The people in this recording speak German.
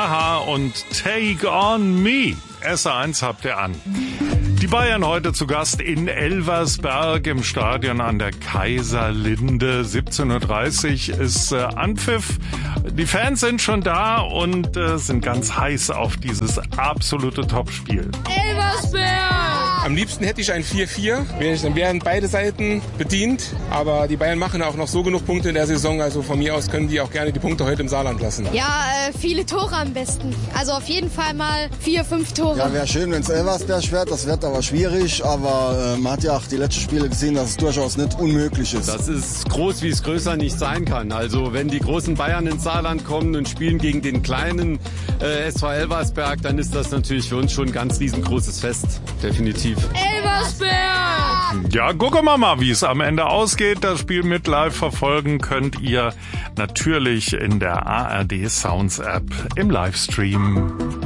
Aha und Take on Me. SR1 habt ihr an. Die Bayern heute zu Gast in Elversberg im Stadion an der Kaiserlinde. 17:30 Uhr ist Anpfiff. Die Fans sind schon da und sind ganz heiß auf dieses absolute Topspiel. Elversberg! Am liebsten hätte ich ein 4-4. Dann wären beide Seiten bedient. Aber die Bayern machen auch noch so genug Punkte in der Saison. Also von mir aus können die auch gerne die Punkte heute im Saarland lassen. Ja, viele Tore am besten. Also auf jeden Fall mal 4-5 Tore. Ja, wäre schön, wenn es Elversberg wird. Das wird aber schwierig. Aber man hat ja auch die letzten Spiele gesehen, dass es durchaus nicht unmöglich ist. Das ist groß, wie es größer nicht sein kann. Also wenn die großen Bayern ins Saarland kommen und spielen gegen den kleinen SV Elversberg, dann ist das natürlich für uns schon ein ganz riesengroßes Fest. Definitiv. Elversberg! Ja, gucken wir mal, wie es am Ende ausgeht. Das Spiel mit live verfolgen könnt ihr natürlich in der ARD Sounds App im Livestream.